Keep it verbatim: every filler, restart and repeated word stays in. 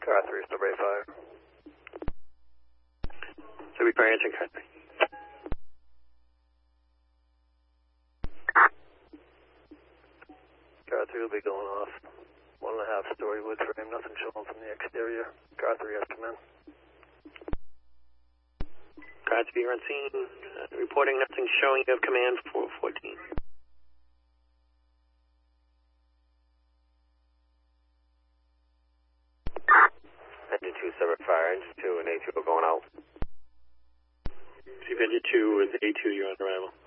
Car three, strawberry fire. Strawberry fire, answering car three. Car three will be going off. One and a half story wood frame, nothing showing from the exterior. Car three has come in. Car three, you're on scene. Uh, reporting nothing showing. You have command four fourteen. Engine two, separate fire. Engine two and A two are going out. Chief Engine two with A two, you're on arrival.